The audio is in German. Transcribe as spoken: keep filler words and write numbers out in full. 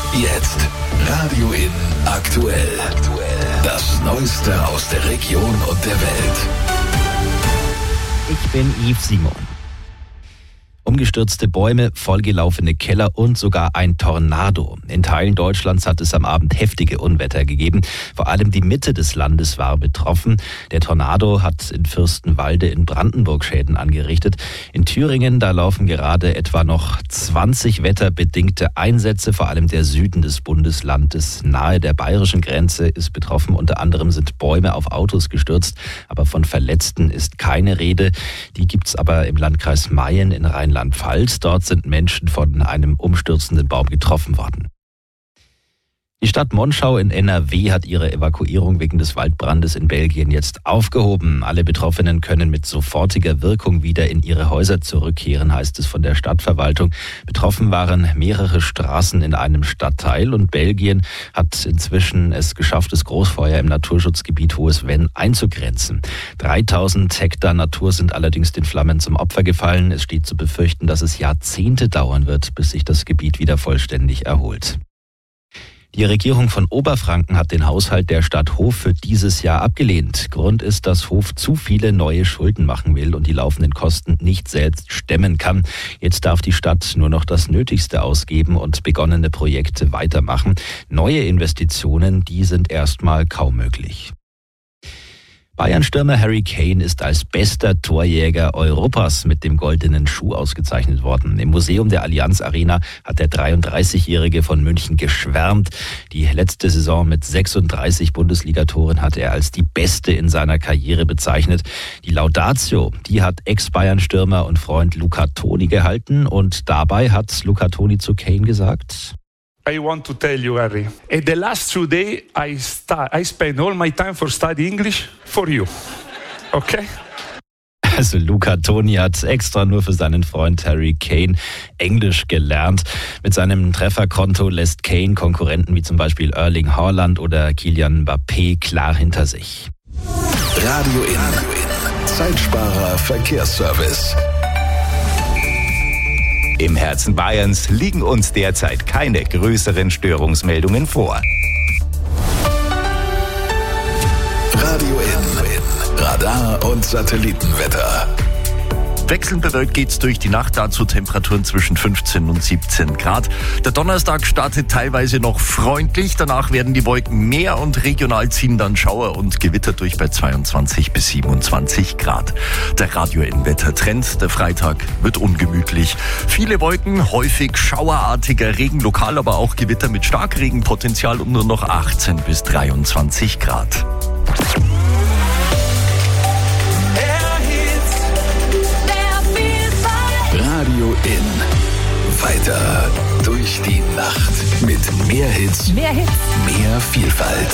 Jetzt Radio In aktuell. Das Neueste aus der Region und der Welt. Ich bin Yves Simon. Umgestürzte Bäume, vollgelaufene Keller und sogar ein Tornado. In Teilen Deutschlands hat es am Abend heftige Unwetter gegeben. Vor allem die Mitte des Landes war betroffen. Der Tornado hat in Fürstenwalde in Brandenburg Schäden angerichtet. In Thüringen, da laufen gerade etwa noch zwanzig wetterbedingte Einsätze. Vor allem der Süden des Bundeslandes nahe der bayerischen Grenze ist betroffen. Unter anderem sind Bäume auf Autos gestürzt. Aber von Verletzten ist keine Rede. Die gibt's aber im Landkreis Mayen in Rheinland-Pfalz. Dort sind Menschen von einem umstürzenden Baum getroffen worden. Die Stadt Monschau in N R W hat ihre Evakuierung wegen des Waldbrandes in Belgien jetzt aufgehoben. Alle Betroffenen können mit sofortiger Wirkung wieder in ihre Häuser zurückkehren, heißt es von der Stadtverwaltung. Betroffen waren mehrere Straßen in einem Stadtteil und Belgien hat inzwischen es geschafft, das Großfeuer im Naturschutzgebiet Hohes Venn einzugrenzen. dreitausend Hektar Natur sind allerdings den Flammen zum Opfer gefallen. Es steht zu befürchten, dass es Jahrzehnte dauern wird, bis sich das Gebiet wieder vollständig erholt. Die Regierung von Oberfranken hat den Haushalt der Stadt Hof für dieses Jahr abgelehnt. Grund ist, dass Hof zu viele neue Schulden machen will und die laufenden Kosten nicht selbst stemmen kann. Jetzt darf die Stadt nur noch das Nötigste ausgeben und begonnene Projekte weitermachen. Neue Investitionen, die sind erstmal kaum möglich. Bayern-Stürmer Harry Kane ist als bester Torjäger Europas mit dem goldenen Schuh ausgezeichnet worden. Im Museum der Allianz Arena hat der dreiunddreißigjährige von München geschwärmt. Die letzte Saison mit sechsunddreißig Bundesligatoren hat er als die beste in seiner Karriere bezeichnet. Die Laudatio, die hat Ex-Bayern-Stürmer und Freund Luca Toni gehalten und dabei hat Luca Toni zu Kane gesagt: I want to tell you, Harry, in the last two days, I start, I spend all my time for study English for you. Okay? Also Luca Toni hat extra nur für seinen Freund Harry Kane Englisch gelernt. Mit seinem Trefferkonto lässt Kane Konkurrenten wie zum Beispiel Erling Haaland oder Kylian Mbappé klar hinter sich. Radio In. Zeitsparer Verkehrsservice. Im Herzen Bayerns liegen uns derzeit keine größeren Störungsmeldungen vor. Radio In. Radar und Satellitenwetter. Wechselnd bewölkt geht's durch die Nacht, dazu Temperaturen zwischen fünfzehn und siebzehn Grad. Der Donnerstag startet teilweise noch freundlich, danach werden die Wolken mehr und regional ziehen dann Schauer und Gewitter durch bei zweiundzwanzig bis siebenundzwanzig Grad. Der Radio In Wettertrend, der Freitag wird ungemütlich. Viele Wolken, häufig schauerartiger Regen, lokal aber auch Gewitter mit Starkregenpotenzial und nur noch achtzehn bis dreiundzwanzig Grad. Radio In. Weiter durch die Nacht mit mehr Hits, Mehr Hits, mehr Vielfalt.